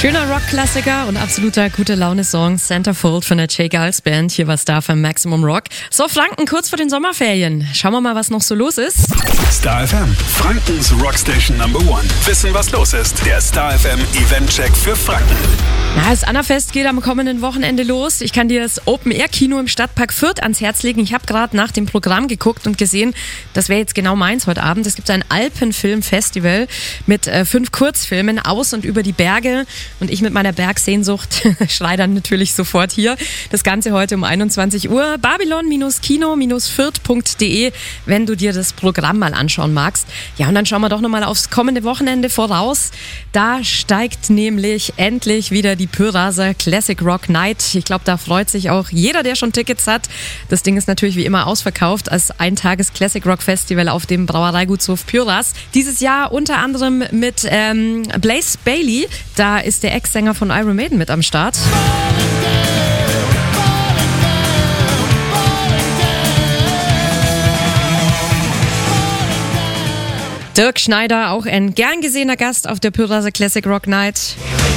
Schöner Rock-Klassiker und absoluter gute-Laune-Song Centerfold von der J. Geils Band. Hier war Star FM Maximum Rock. So, Franken, kurz vor den Sommerferien. Schauen wir mal, was noch so los ist. Star FM, Frankens Rockstation Number 1. Wissen, was los ist. Der Star FM Event-Check für Franken. Na, das Annafest geht am kommenden Wochenende los. Ich kann dir das Open-Air-Kino im Stadtpark Fürth ans Herz legen. Ich habe gerade nach dem Programm geguckt und gesehen, das wäre jetzt genau meins heute Abend. Es gibt ein Alpenfilm-Festival mit 5 Kurzfilmen aus und über die Berge. Und ich mit meiner Bergsehnsucht schrei dann natürlich sofort hier. Das Ganze heute um 21 Uhr. Babylon-kino-fürth.de, wenn du dir das Programm mal anschauen magst. Ja, und dann schauen wir doch nochmal aufs kommende Wochenende voraus. Da steigt nämlich endlich wieder die Pyraser Classic Rock Night. Ich glaube, da freut sich auch jeder, der schon Tickets hat. Das Ding ist natürlich wie immer ausverkauft als Eintages Classic Rock Festival auf dem Brauereigutshof Pyras. Dieses Jahr unter anderem mit Blaze Bayley. Da ist der Ex-Sänger von Iron Maiden mit am Start. Dirk Schneider, auch ein gern gesehener Gast auf der Pyraser Classic Rock Night.